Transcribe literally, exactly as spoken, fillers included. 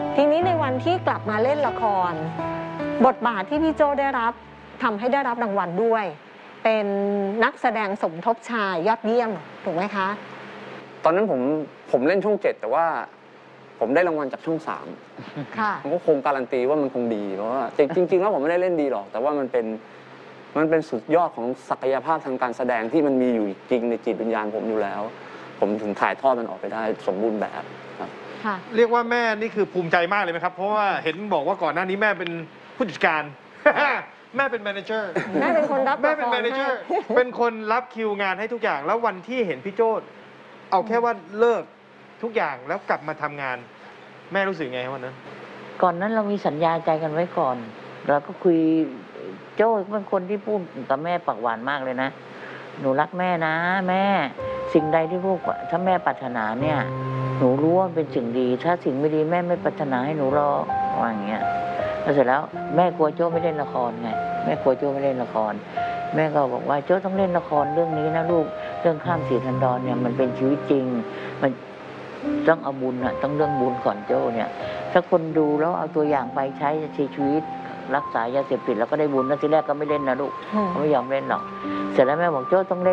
ทีนี้ในวันที่กลับมาเล่นละครบทบาทที่พี่โจ้ได้รับทำให้ได้รับรางวัลด้วยเป็นนักแสดงสมทบชายยอดเยี่ยมถูกไหมคะตอนนั้นผมผมเล่นช่องเจ็ดแต่ว่าผมได้รางวัลจากช่องสามค่ะผมก็คงการันตีว่ามันคงดีเพราะว่าจริงๆแล้วผมไม่ได้เล่นดีหรอกแต่ว่ามันเป็นมันเป็นสุดยอดของศักยภาพทางการแสดงที่มันมีอยู่จริงในจิตวิญญาณผมอยู่แล้วผมถึงถ่ายทอดมันออกไปได้สมบูรณ์แบบครับเรียกว่าแม่นี่คือภูมิใจมากเลยไหมครับเพราะว่าเห็นบอกว่าก่อนหน้านี้แม่เป็นผู้จัดการ แม่เป็นแมเนเจอร์แม่เป็นคนรับแม่เป็นแมเนเจอร์เป็นคนรับคิวงานให้ทุกอย่างแล้ววันที่เห็นพี่โจ้เอาแค่ว่าเลิกทุกอย่างแล้วกลับมาทำงานแม่รู้สึกไงวันนั้นก่อนนั้นเรามีสัญญาใจกันไว้ก่อนเราก็คุยโจ้เป็นคนที่พูดกับแม่ปากหวานมากเลยนะหนูรักแม่นะแม่สิ่งใดที่พวกถ้าแม่ปรารถนาเนี่ยหนูรู้ว่าเป็นสิ่งดีถ้าสิ่งไม่ดีแม่ไม่ปรารถนาให้หนูรอว่าอย่างเงี้ยแล้วเสร็จแล้วแม่กลัวโจ้ไม่เล่นละครไงแม่กลัวโจ้ไม่เล่นละครแม่ก็บอกว่าโจ้ต้องเล่นละครเรื่องนี้นะลูกเรื่องข้ามสีทันดรเนี่ยมันเป็นชีวิตจริงมันต้องเอาบุญอะต้องเรื่องบุญก่อนโจ้เนี่ยถ้าคนดูแล้วเอาตัวอย่างไปใช้ชีวิตรักษายาเสพติดแล้วก็ได้บุญนะทีแรกก็ไม่เล่นนะลูกเขาไม่ยอมเล่นหรอกเสร็จแล้วแม่บอกโจ้ต้องเล่น